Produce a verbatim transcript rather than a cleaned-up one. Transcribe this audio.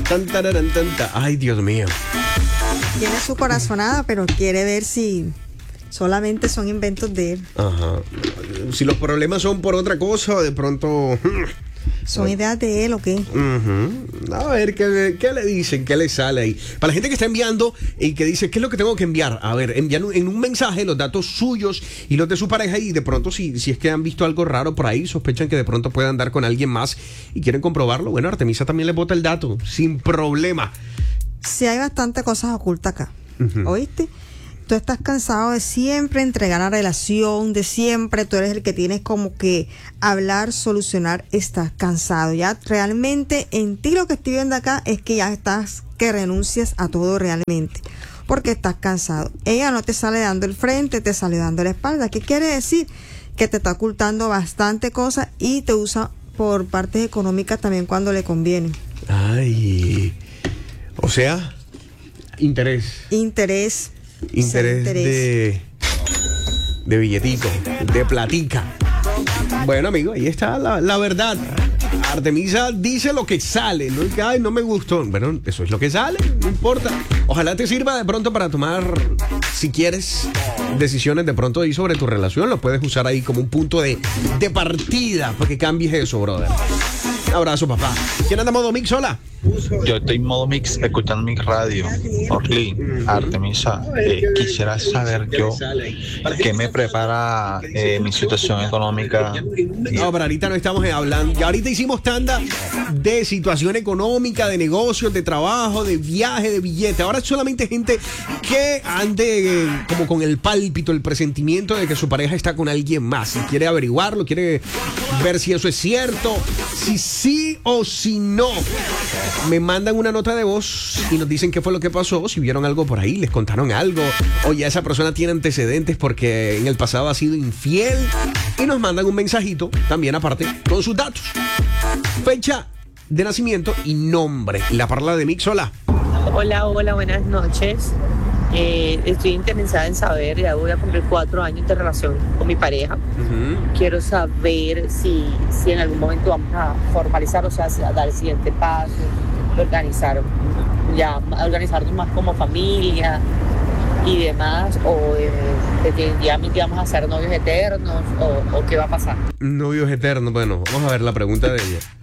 tan, tararán, tan, ta. Ay, Dios mío. Tiene su corazonada, pero quiere ver si solamente son inventos de él. Ajá. Si los problemas son por otra cosa, de pronto... ¿Son bueno. ideas de él o qué? Uh-huh. A ver, ¿qué, ¿qué le dicen? ¿Qué le sale ahí? Para la gente que está enviando y que dice, ¿qué es lo que tengo que enviar? A ver, envían en un mensaje los datos suyos y los de su pareja y de pronto si, si es que han visto algo raro por ahí, sospechan que de pronto puede andar con alguien más y quieren comprobarlo, bueno, Artemisa también les bota el dato, sin problema. Sí, hay bastante cosas ocultas acá, uh-huh. ¿Oíste? Tú estás cansado de siempre entregar la relación, de siempre, tú eres el que tienes como que hablar, solucionar, estás cansado. Ya realmente en ti lo que estoy viendo acá es que ya estás, que renuncias a todo realmente, porque estás cansado. Ella no te sale dando el frente, te sale dando la espalda. ¿Qué quiere decir? Que te está ocultando bastante cosas y te usa por partes económicas también cuando le conviene. Ay, o sea, interés. Interés. Interés, interés de, de billetito, de platica. Bueno, amigo, ahí está la, la verdad. Artemisa dice lo que sale, no es que, ay, no me gustó. Bueno, eso es lo que sale, no importa. Ojalá te sirva de pronto para tomar, si quieres, decisiones de pronto ahí sobre tu relación. Lo puedes usar ahí como un punto de, de partida para que cambies eso, brother. Un abrazo, papá. ¿Quién anda en modo mix? Hola. Yo estoy en modo mix escuchando mi radio. Orly, Artemisa, eh, quisiera saber yo qué me prepara eh, mi situación económica. No, pero ahorita no estamos hablando. Ya ahorita hicimos tanda de situación económica, de negocios, de trabajo, de viaje, de billete. Ahora es solamente gente que ande eh, como con el pálpito, el presentimiento de que su pareja está con alguien más. Si quiere averiguarlo, quiere ver si eso es cierto, si sí o si no. Me mandan una nota de voz y nos dicen qué fue lo que pasó, si vieron algo por ahí, les contaron algo, o ya esa persona tiene antecedentes porque en el pasado ha sido infiel, y nos mandan un mensajito también aparte con sus datos, fecha de nacimiento y nombre. La parla de Mix. Hola. Hola, hola, buenas noches. Eh, estoy interesada en saber, ya voy a cumplir cuatro años de relación con mi pareja. Uh-huh. Quiero saber si, si en algún momento vamos a formalizar, o sea, a dar el siguiente paso, organizar, ya organizarnos más como familia y demás, o eh, definitivamente vamos a ser novios eternos, o, o qué va a pasar. Novios eternos, bueno, vamos a ver la pregunta de ella.